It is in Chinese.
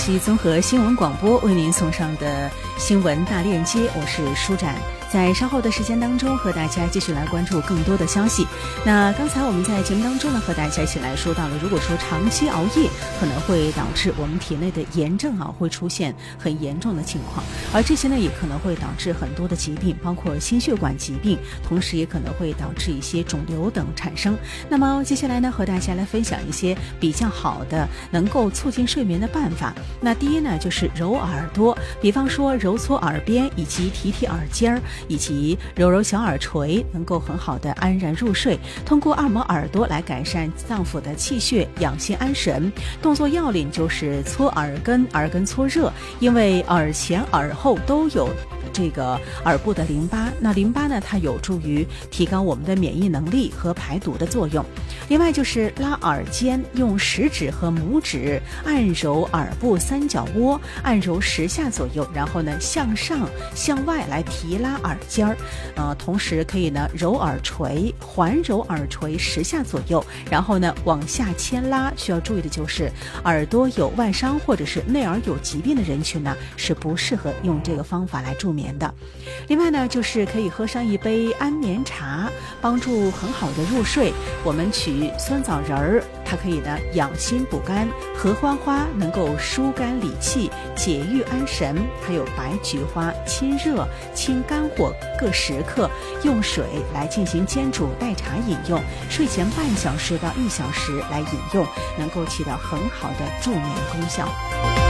西综合新闻广播为您送上的新闻大链接，我是舒展。在稍后的时间当中和大家继续来关注更多的消息。那刚才我们在节目当中呢和大家一起来说到了，如果说长期熬夜可能会导致我们体内的炎症会出现很严重的情况，而这些呢也可能会导致很多的疾病，包括心血管疾病，同时也可能会导致一些肿瘤等产生。那么接下来呢和大家来分享一些比较好的能够促进睡眠的办法。那第一呢就是揉耳朵，比方说揉搓耳边以及提提耳尖儿，以及揉揉小耳垂，能够很好的安然入睡。通过按摩耳朵来改善脏腑的气血，养心安神。动作要领就是搓耳根，耳根搓热，因为耳前耳后都有这个耳部的淋巴，那淋巴呢它有助于提高我们的免疫能力和排毒的作用。另外就是拉耳尖，用食指和拇指按揉耳部三角窝，按揉10下左右，然后呢向上向外来提拉耳尖儿，同时可以呢揉耳垂，环揉耳垂10下左右，然后呢往下牵拉。需要注意的就是耳朵有外伤或者是内耳有疾病的人群呢是不适合用这个方法来助眠的。另外呢就是可以喝上一杯安眠茶，帮助很好的入睡。我们取酸枣仁儿，它可以呢养心补肝，合欢花能够疏肝理气，解郁安神，还有白菊花清热清肝火各10克，用水来进行煎煮代茶饮用，睡前半小时到1小时来饮用，能够起到很好的助眠功效。